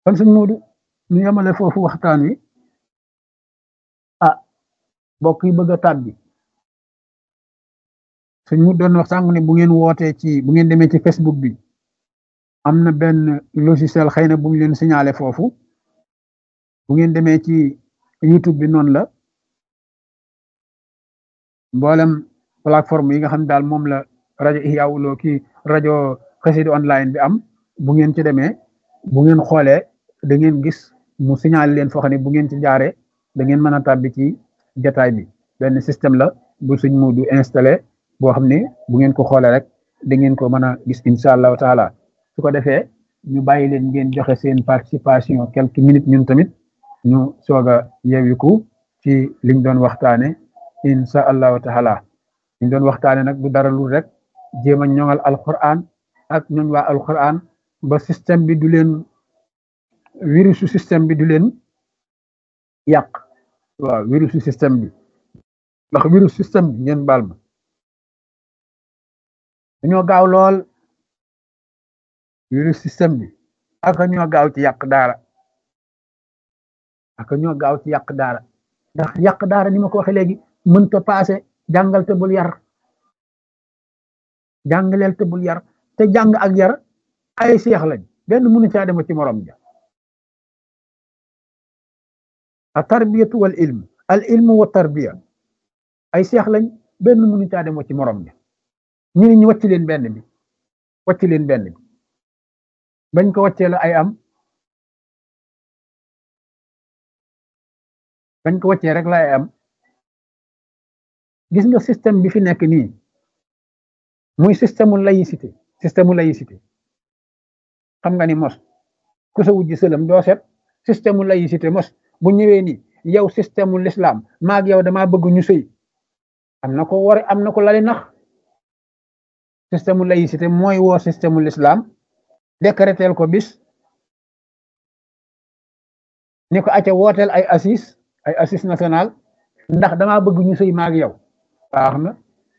kon sëñ Moodu ñu yemale foofu waxtaan wi ah mbokk yi bëgg a tàbbi sëñ mu doon wax sànq ne bu ngeen wootee ci bu ngeen demee ci Facebook bi am na benn logiciel xëy na bu ñu leen signalé foofu bu ngeen demee ci YouTube bi noonu la mboolem plateforme yi nga xam daal moom la rajo Ihya Woulo ki rajo Xassida online bi am bu ngeen ci demee bu ngeen xoolee da ngeen gis mu signalé leen foo xam ne bu ngeen ci jaaree da ngeen mën a tàbbi ci jataay bi benn système la bu sëñ Moodu installé boo xam ne bu ngeen ko xoolee rek da ngeen ko mën a gis incha allahu taala su ko defee ñu bàyyi leen ngeen joxe seen participation quelques minutes ñun tamit ñu soog a yeewiku ci liñ doon waxtaane incha allahu taala liñ doon waxtaane nag du dara lu rek jéem a ñoŋal alquran ak ñooñ waa alquran ba système bi du leen virusu système bi du leen yàq waaw virusu système bi ndax virus système bi ngeen baal ma dañoo gaaw lool virus système bi ak ñoo gaaw ci yàq daara ak ñoo gaaw ci yàq daara ndax yàq daara ni ma ko waxee léegi mënta paase jàngal te bul yar jàngaleel te bul yar te jàng ak yar ay seex lañ benn mënu caa dem ci morom ja a tarbiyatu wal ilm al ilmu wa tarbiya ay seex lañ benn mënu caa dem ci morom ja ñu ne ñu wàcc leen benn bi wàcc leen benn bi bañ ko wàccee la ay am bañ ko wàccee rek la ay am gis nga système bi fi nekk nii muy système mu laïcité xam nga ni mos ku sa wujji sëlam doo set système mu laïcité mos bu ñëwee ni yow système mu l'islam maag yow damaa bëgg ñu sëy am na ko war am na ko lali nax système mu laïcité mooy woo système mu l'islam décréter ko bis ni ko acca wooteel ay assises national ndax damaa bëgg ñu sëy maag yow baax na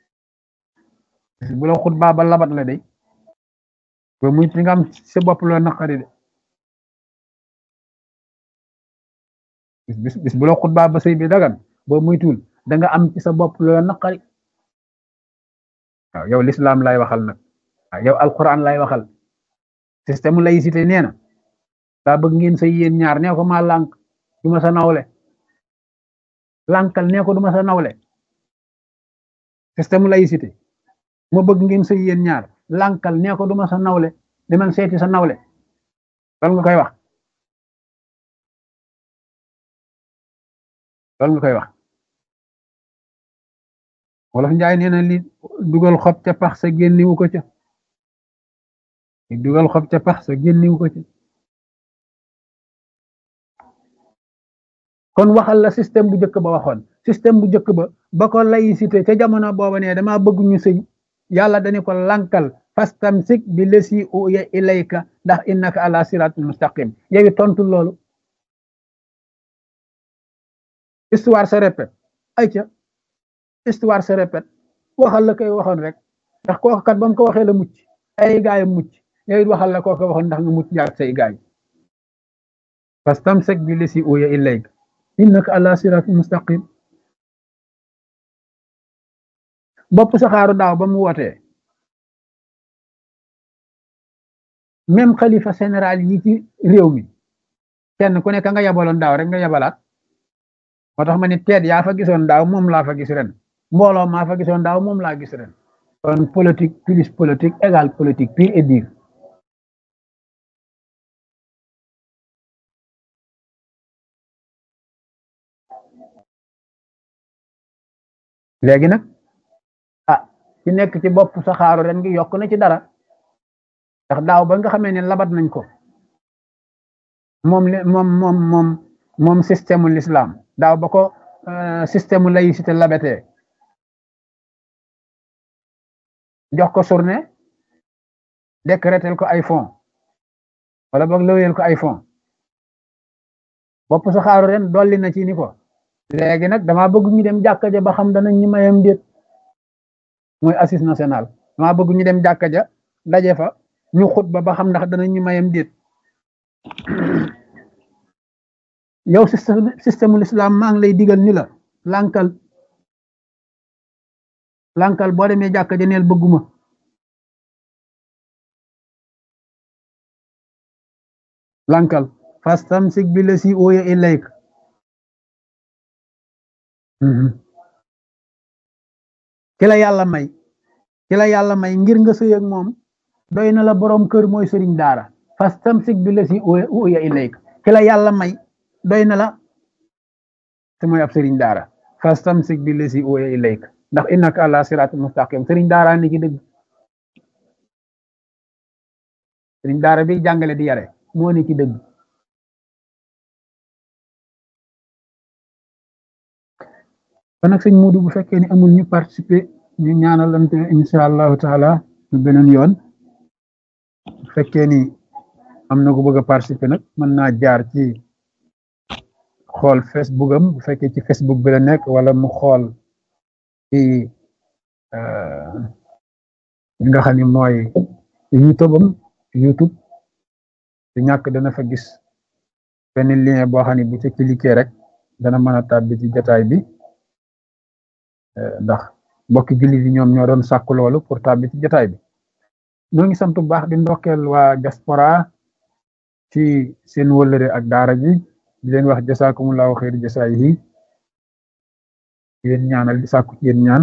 bu la xutbaa ba labat la day ba muy ti nga am sa bopp loo naqari de bis bu la xutbaa ba sëy bi dagan boo muy tuul da nga am ci sa bopp loo naqari waaw yow l'islam lay waxal nag waaw yow alquran lay waxal système laïcité nee na daa bëgg ngeen sëy yéen ñaar nee ko maa lànk du ma sa nawle lànkal nee ko du ma sa nawle système laïcité ma bëgg ngeen sëy yéen ñaar lànkal nee ko du ma sa nawle demal seeti sa nawle loolu nga koy wax loolu nga koy wax wolof njaay nee na li dugal xob ca pax sa génniwu ko ca li dugal xob ca pax sa génniwu ko ca kon waxal la système bu njëkk ba waxoon système bu njëkk ba ko laïcité ca jamono booba ne dama bëgg ñu sëy yàlla dañu ko lankal fastamsik bi lesi uya ilayka ndax innaka ala siratul mustaqim yow tontu loolu histoire se répète ayca histoire se répète waxal la koy waxoon rek ndax kooku kat ba mu ko waxee la mucc ay gaayam mucc yow it waxal la kooku waxoon ndax nga mucc jaar say gaay fastamsik bi lesi uya ilayka innaka ala siratul mustaqim bopp saxaaru daaw ba mu wootee même xalifa général yi ci réew mi kenn ku nekk nga yabaloon daaw rek nga yabalaat moo tax ma ni teet yaa fa gisoon daaw moom laa fa gis ren mbooloo maa fa gisoon daaw moom laa gis ren kon politique plus politique égale politique pure et dure léegi nag ci nekk ci bopp saxaaru ren gi yokk na ci dara ndax daaw ba nga xamee ne labat nañ ko moom système l'islam daaw ba ko système laïcité labatee jox ko journée décréter ko ay fonds wala boog lëweel ko ay fonds bopp saxaaru ren dolli na ci ni ko léegi nag dama bëgg ñu dem jàkka ja ba xam danañ ñu mayam déet mooy assise nationale dama bëgg ñu dem jàkka ja daje fa ñu xutba ba xam ndax danañ ñu mayam déet yow système l'islam maa ngi lay digal ni la lankal lankal boo demee jàkka ja neel bëgguma lankal fastamsik bi la si ooya ilayk ki la yàlla may ki la yàlla may ngir nga sëy ak moom doy na la borom kër mooy sëriñ daara fastamsik bi la si ooya ilayk ki la yàlla may doy na la te mooy ab sëriñ daara fastamsik bi la si ooya ilayk ndax innaka ala siratul mustaqim sëriñ daara ni ci dëgg sëriñ daara bi jàngale di yare moo ni ci dëgg kon nag sëñ Muudu bu fekkee ni amul ñu participer ñu ñaanalante insha allahu taala ñu beneen yoon bu fekkee ni am na ku bëgg a participer nag mën naa jaar ci xool Facebook am bu fekkee ci Facebook bi la nekk wala mu xool ci li nga xam ne mooy YouTube am YouTube du ñàkk dana fa gis benn lien boo xam ne bu ci cliquer rek dana mën a tàbbi ci jotaay bi ndax mbokki jullit yi ñoom ñoo doon sàkku loolu pour tàbbi ci jotaay bi ñoo ngi sant bu baax di ndokkeel waa diaspora ci seen wëllëre ak daara ji di leen wax jasaakumullahu xayri jasaayihi di leen ñaanal di sàkku ci yéen ñaan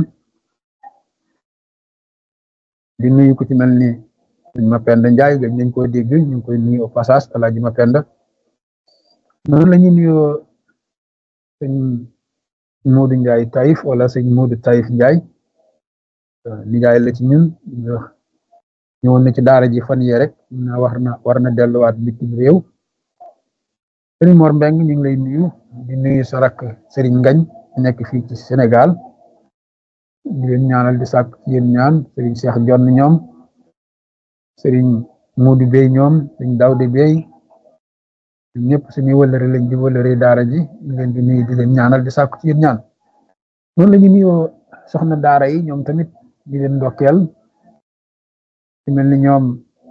di nuyu ku ci mel ni sëñ Mapenda Njaay gëj nañ koo dégg ñu ngi koy nuyu au passage Alaaji Mapenda noonu la ñuy nuyoo sëñ Moodu Njaay Taïf wala sëñ Moodu Taïf Njaay nijaay la ci ñun ñëwoon na ci daara ji fan yee rek na war na delluwaat bitim réew sëriñ Mor Mbeng ñu ngi lay nuyu di nuyu sa rakk sëriñ Ngañ nekk fii ci Sénégal di leen ñaanal di sàkk ci yéen ñaan sëriñ Cheikh Jonn ñoom sëriñ Moodu Bey ñoom sëriñ Dawde Bey ñëpp suñuy wëllëre lañ di wëllëre daara ji ñu leen di nuyu di leen ñaanal di sàkk ci yéen ñaan noonu la ñu nuyoo soxna daara yi ñoom tamit di leen ndokkeel ci mel ni ñoom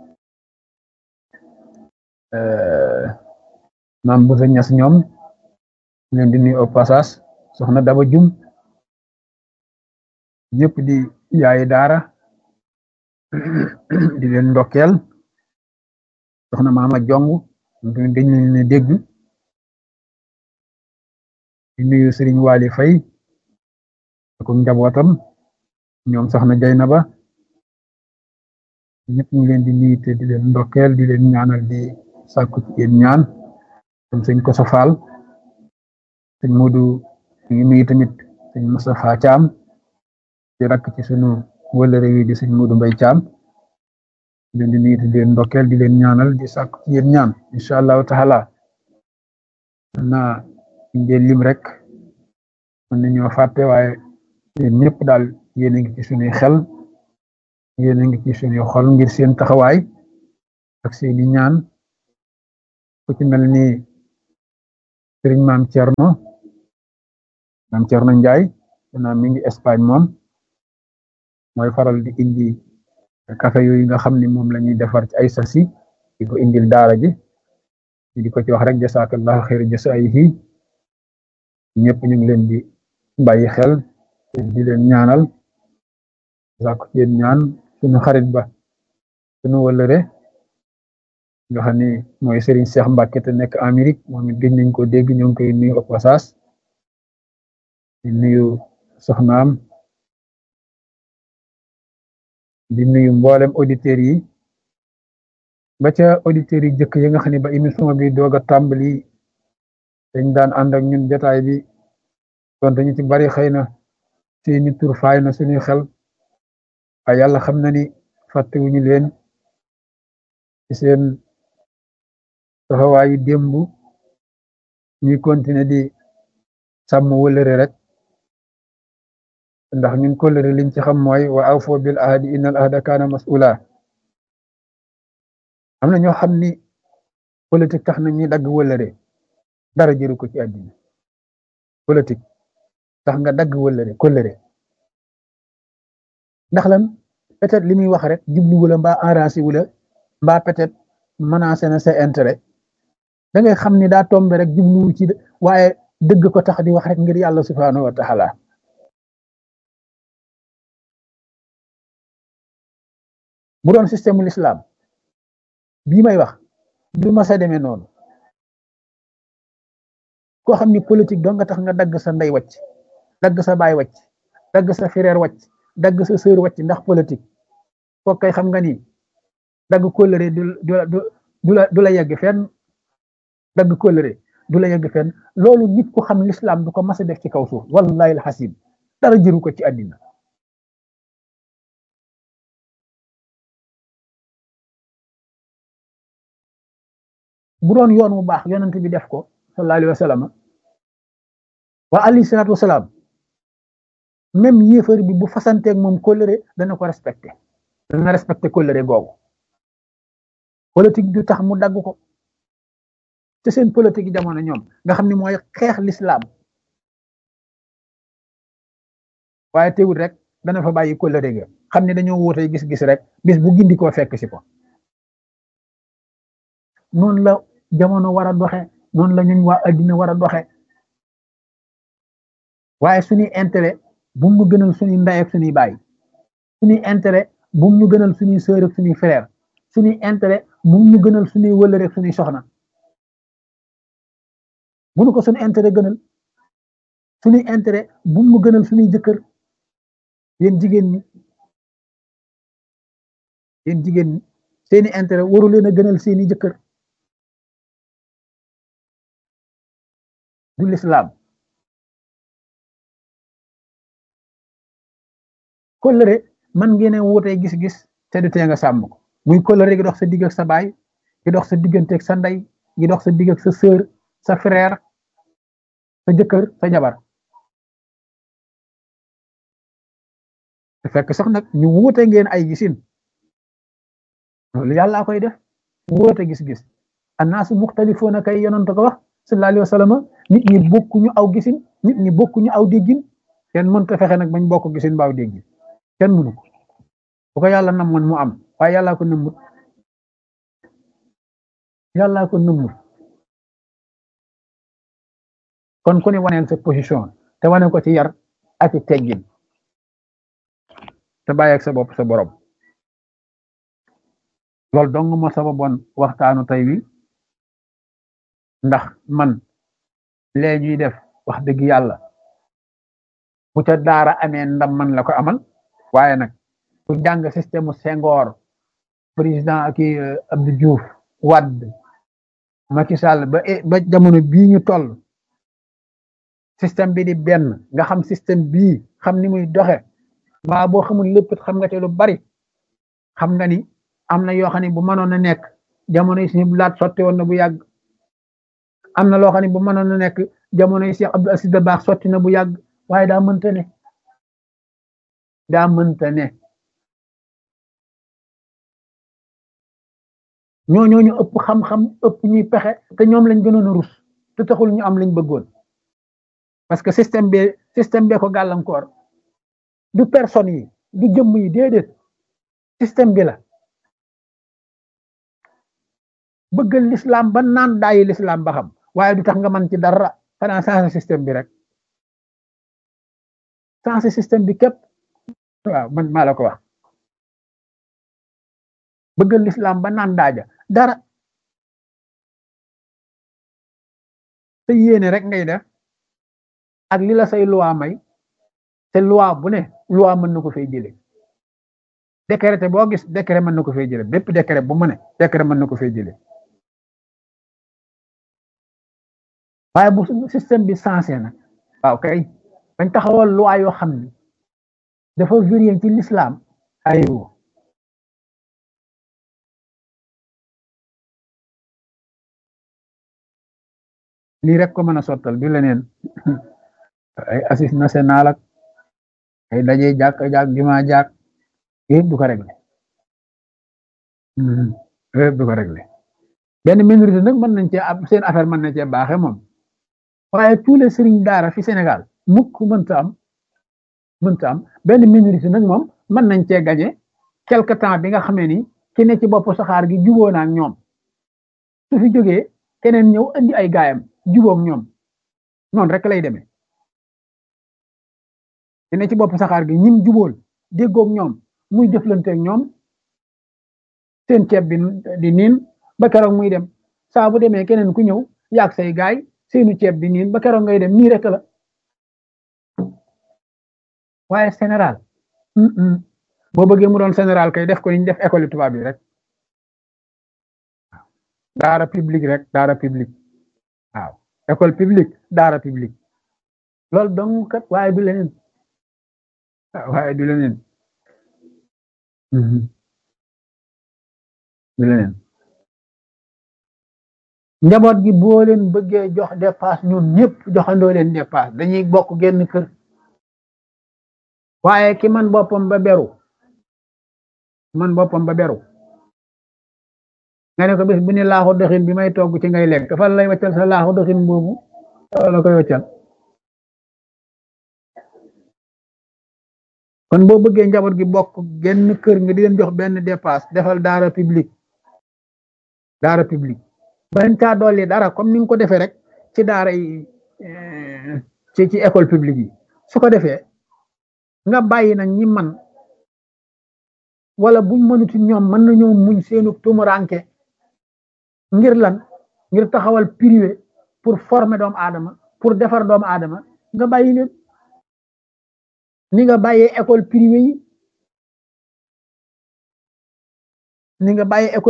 maam bu sa ñas ñoom ñu leen di nuyu au passage soxna Daba Jum ñëpp di yaayi daara di leen ndokkeel soxna Maama Jong dañ leen dégg di nuyu Sëriñ Waali Fay ak njabootam ñoom soxna Jaynaba ñëpp ñu leen di nuyu te di leen ndokkeel di leen ñaanal di sàkku ci yéen ñaan comme sëñ Koso Fall sëñ Moodu ñu ngi nuyu tamit sëñ Moustapha Thiam di rakk ci sunu wëllëre wi di sëñ Moodu Mbay Thiam di leen di nuyu te di leen ndokkeel di leen ñaanal di sàkku ci yéen ñaan incha allahu taala naa ngeen lim rek mën nañoo fàtte waaye yéen ñëpp daal yéen a ngi ci sunuy xel yéen a ngi ci sunuy xol ngir seen taxawaay ak seeni ñaan ku ci mel ni sëriñ maam Cerno Njaay naa mi ngi Espagne moom mooy faral di indi café yooyu nga xam ni moom la ñuy defar ci ay sasi di ko indil daara ji di ko ci wax rek jasaakallahu xayra jasaayihi ñëpp ñu ngi leen di bàyyi xel di leen ñaanal sàkku ci yéen ñaan suñu xarit ba suñu wëllëre nga xam ni mooy Serigne Cheikh Mbacke te nekk Amérique moom it gëj nañ ko dégg ñoo ngi koy nuyu au passage di nuyu soxnaam di nuyu mboolem auditeurs yi ba ca auditeurs yi jëkk yi nga xam ne ba émission bi doog a tàmbali dañ daan ànd ak ñun jotaay bi donte ñu ci bari xëy na seeni tur faay na suñuy xel waaye yàlla xam na ni fàttewuñu leen ci seen taxawaayu démb ñuy continuer di sàmm wëlëre rek ndax ñun kóllëre liñ ci xam mooy wa awfo bil ahdi innal ahda kaana mas'ula am na ñoo xam ni politique tax na ñuy dagg wëlëre dara jëru ko ci àddina politique tax nga dagg wëlëre kóllëre ndax lan peut-être li muy wax rek jublu wala mbaa arrangé wula mbaa peut-être menacé na sa intérêt da ngay xam ni daa tombe rek jubluwu ci waaye dëgg ko tax di wax rek ngir yàlla subhanahu wa taala. bu doon système ul islam bii may wax du ma sa demee noonu. koo xam ni politique doo nga tax nga dagg sa ndey wàcc, dagg sa baay wàcc, dagg sa frère wàcc, dagg sa sœur wàcc ndax politique kooku kay xam nga ni dagg kóllëre du la yegg fenn. dagg kóllëre du la yegg fenn. loolu nit ku xam l'islam du ko mas a def ci kaw suuf wallahi alxasim dara jëru ko ci àddina. bu doon yoon mu baax yonent bi def ko sallallahu alayhi wa sallam wa alayhi salaatu wasalaam même yéefar bi bu fasanteeg moom kóllëre dana ko respecté, dana respecté kóllëre googu. politique du tax mu dagg ko te seen politique jamono ñoom nga xam ni mooy xeex l'islam waaye teewul rek dana fa bàyyi kóllëre ga xam ne dañoo wóotee gis-gis rek bis bu gindi koo fekk si ko. noonu la jamono war a doxe, noonu la ñun waa addina war a doxe. waaye suñuy intérêt bu mu gënal suñuy ndey ak suñuy baay, suñuy intérêt bu mu gënal suñuy sœur ak suñuy frère, suñuy intérêt bu mu gënal suñuy wëllëre ak suñuy soxna. bu nu ko suñu intérêt gënal, suñuy intérêt bu mu gënal suñuy jëkkër. yéen jigéen ñi seeni intérêt waru leen a gënal seeni jëkkër. du l'islam. kóllëre man ngeen a wutee gis-gis te du tee nga sàmm ko, muy kóllëre gi dox sa digg ak sa baay, gi dox sa diggante ak sa ndey, gi dox sa digg ak sa sœur, sa frère, sa jëkkër, sa jabar. te fekk sax nag ñu wuute ngeen ay gisin, loolu yàlla koy def. wuute gis-gis annaasu muxtalifuuna kay yonent ko wax sallallahu alayhi wa sallam. nit ñi bokkuñu aw gisin, nit ñi bokkuñu aw déggin. kenn mënta fexe nag bañ bokk gisin baaw déggin, kenn mënu ko. bu ko yàlla namoon mu am waaye yàllaa ko nëmmut, yàllaa ko nëmmut. kon ku ne waneel sa position te wane ko ci yar ak ci teggin te bàyyi ak sa bopp sa borom. loolu dong moo sababoon waxtaanu tey wi, ndax man lee ñuy def wax dëgg yàlla bu ca daara amee ndam man la ko amal. waaye nag ku jàng système mu Senghor, président ak Abdou Diouf, Wade, Macky Sall ba jamono bii ñu toll, système bi di benn nga xam système bii xam ni muy doxe mbaa boo xamul lépp xam nga te lu bari. xam nga ni am na yoo xam ne bu mënoon a nekk jamono yi si laat sotti woon na bu yàgg. am na loo xam ne bu mënoon a nekk jamono yi Cheikh Abdou Aziz Dabakh sotti na bu yàgg, waaye daa mënta ne, daa mënta ne. ñooñu ëpp xam-xam, ëpp ñuy pexe, te ñoom lañ gënoon a rus te taxul ñu am lañ bëggoon, parce que système bee ko gàllankoor. du personne yi, du jëmm yi, déedéet système bi la. bëggal l'islam ba naan daayi l'islam ba xam, waaye du tax nga mën ci dara xanaa changé système bi rek, changé système bi képp. waaw man maa la ko wax. bëggal l'islam ba naan daaja dara, te yéene rek ngay def ak li la say loi may. te loi bu ne loi mën na ko fay jëlee. décret boo gis décret mën na ko fay jëlee, bépp décret bu mu ne décret mën na ko fay jëlee. waaye bu système bi sensé na, waaw kay bañ taxawal loi yoo xam ni dafa vérifié ci l'islam aywa. lii rek ko mën a sottal du leneen. ay assise national ak ay daje jàkk juma jàkk yëpp du ko réglé, yëpp du ko réglé. benn minorité nag mën nañ cee am seen affaire, mën na cee baaxe moom, waaye tous les sëriñ daara fi Sénégal mukk mënta am. benn minorité nag moom mën nañ cee gañe quelque temps bi nga xamee ni ki ne ci bopp saxaar gi juboo na ak ñoom, su fi jógee keneen ñëw andi ay gaayam jubóog ñoom noonu rek lay demee dina ci bopp saxaar gi ñim jubóol déggoog ñoom muy jëflanteeg ñoom seen ceeb bi di niin ba keroog muy dem saa bu demee keneen ku ñëw yaag say gaay seenu ceeb di niin ba keroog ngay dem nii rek la waaye général boo bëggee mu doon général kay def ko ni ñu def école tubaab bi rek daara publique rek daara publique waaw école publique daara publique loolu dong kat waaye du leneen waaye du leneen du leneen njaboot gi boo leen bëggee jox dépasse ñun ñëpp joxandoo leen dépasse dañuy bokk genn kër waaye ki man boppam ba beru nga ne ko bés bu ne laaxu doxin bi may togg ci ngay lekk fan lay waccal sa laaxu doxin boobu la koy waccal kon boo bëggee njaboot gi bokk genn kër nga di leen jox benn dépasse defal daara publique bañ caa dolli dara comme ni nga ko defee rek ci daara yi ci école publique yi su ko defee nga bàyyi nag ñi man wala buñ mënuti ñoom mën nañoo muñ seenu tumuranke ngir lan ngir taxawal privé pour former doomu aadama pour defar doomu aadama nga bàyyi leen ni nga bàyyee école privée yi nga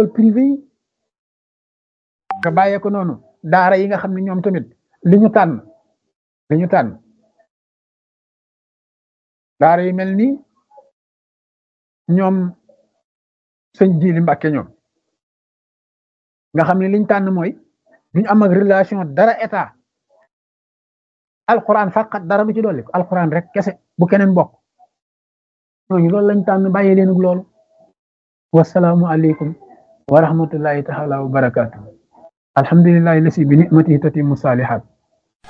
bàyyee ko noonu daara yi nga xam ne ñoom tamit li ñu tànn daara yi mel ni ñoom sëñ Jili Mbàkke ñoom nga xam ne liñ tànn mooy duñu am ak relation dara état alquran faqat dara du ci dolli ko alquran rek kese bu keneen bokk ñooñu loolu lañ tànn bàyyi leen ak loolu wasalaamu aleykum wa rahmatullahi taala wa barakatuh alhamdulillahi lasi bi ni'matihi tatimmu salihat